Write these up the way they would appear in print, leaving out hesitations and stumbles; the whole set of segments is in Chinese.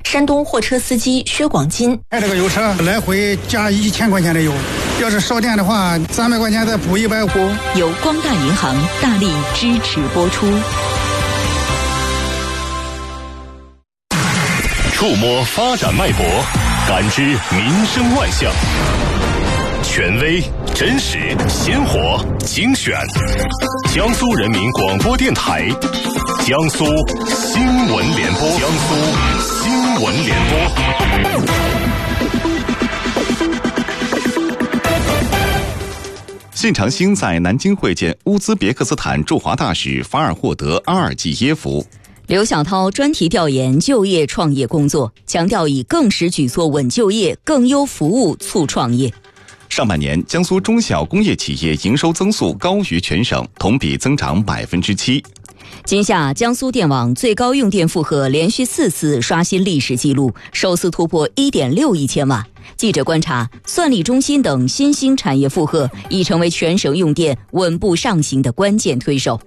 山东货车司机薛广金， 开这个油车来回加1000块钱的油，要是烧电的话，300块钱再补150。 由光大银行大力支持播出。 触摸发展脉搏，感知民生万象，权威、真实、鲜活、精选。江苏人民广播电台，江苏新闻联播，江苏新闻联播。 信长兴在南京会见乌兹别克斯坦驻华大使法尔霍德·阿尔济耶夫。 刘晓涛专题调研就业创业工作，强调以更实举措稳就业，更优服务促创业。 上半年，江苏中小工业企业营收增速高于全省，同比增长7%。 今夏，江苏电网最高用电负荷连续4次刷新历史纪录，首次突破1.6亿千瓦。记者观察，算力中心等新兴产业负荷已成为全省用电稳步上行的关键推手。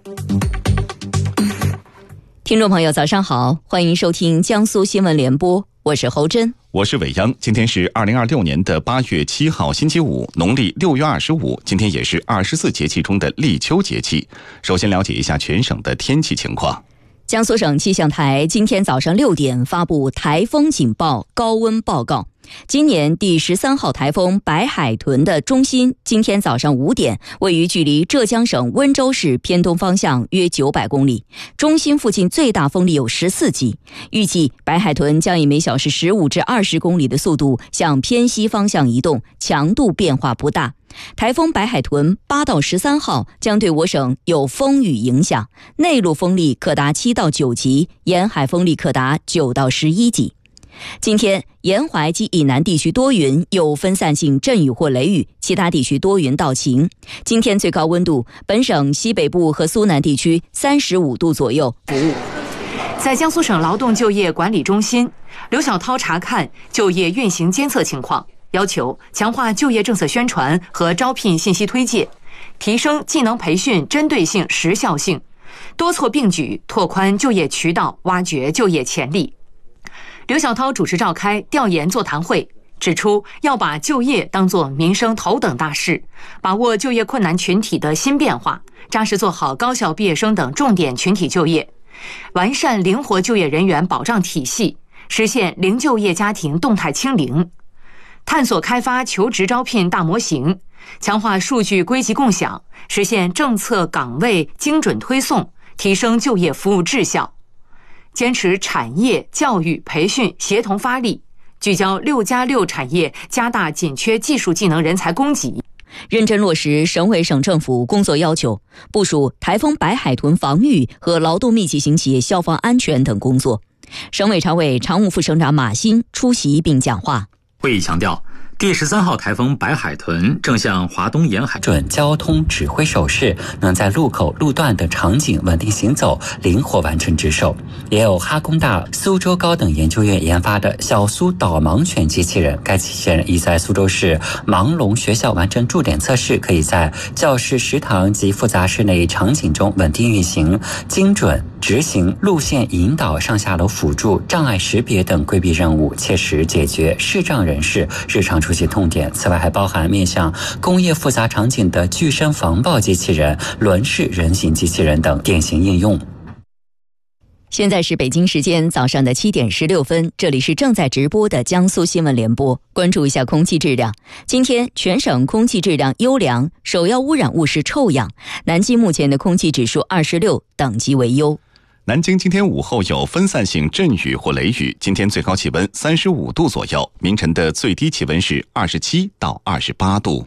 听众朋友早上好，欢迎收听江苏新闻联播，我是侯真， 我是伟央。今天是2026年的8月7号星期五，农历6月25，今天也是24节气中的立秋节气。首先了解一下全省的天气情况。 江苏省气象台今天早上6点发布台风警报高温报告。今年第13号台风白海豚的中心今天早上5点位于距离浙江省温州市偏东方向约900公里，中心附近最大风力有14级。预计白海豚将以每小时15至20公里的速度向偏西方向移动，强度变化不大。台风白海豚8到13号将对我省有风雨影响，内陆风力可达7到9级，沿海风力可达9到11级。今天沿淮及以南地区多云，有分散性阵雨或雷雨，其他地区多云到晴。今天最高温度，本省西北部和苏南地区35度左右。 在江苏省劳动就业管理中心，刘晓涛查看就业运行监测情况，要求强化就业政策宣传和招聘信息推介，提升技能培训针对性、时效性，多措并举，拓宽就业渠道，挖掘就业潜力。刘晓涛主持召开调研座谈会，指出要把就业当作民生头等大事，把握就业困难群体的新变化，扎实做好高校毕业生等重点群体就业，完善灵活就业人员保障体系，实现零就业家庭动态清零，探索开发求职招聘大模型，强化数据归集共享，实现政策岗位精准推送，提升就业服务质效。坚持产业、教育、培训协同发力，聚焦6+6产业，加大紧缺技术技能人才供给， 认真落实省委省政府工作要求，部署台风白海豚防御和劳动密集型企业消防安全等工作。省委常委、常务副省长马新出席并讲话。 会议强调，第13号台风白海豚正向华东沿海准交通指挥手势，能在路口、路段等场景稳定行走，灵活完成值守。也有哈工大、苏州高等研究院研发的小苏导盲犬机器人，该机器人已在苏州市盲聋学校完成驻点测试，可以在教室、食堂及复杂室内场景中稳定运行，精准执行路线引导、上下楼辅助、障碍识别等规避任务，切实解决视障人士日常出行痛点。此外，还包含面向工业复杂场景的具身防爆机器人、轮式人形机器人等典型应用。 现在是北京时间早上的7点16分，这里是正在直播的江苏新闻联播。关注一下空气质量，今天全省空气质量优良，首要污染物是臭氧。南京目前的空气指数26，等级为优。 南京今天午后有分散性阵雨或雷雨，今天最高气温35度左右，明晨的最低气温是27到28度。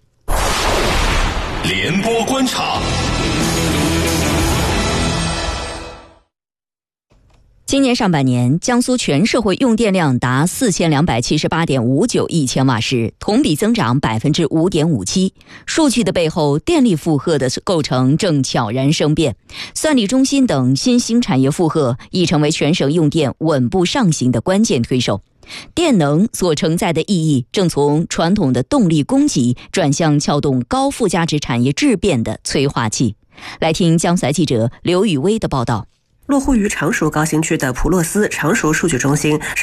联播观察。 今年上半年，江苏全社会用电量达4278.59亿千瓦时，同比增长5.57%。数据的背后，电力负荷的构成正悄然生变。算力中心等新兴产业负荷已成为全省用电稳步上行的关键推手。电能所承载的意义正从传统的动力供给转向撬动高附加值产业质变的催化剂。来听江苏台记者刘雨薇的报道。 落户于常熟高新区的普洛斯常熟数据中心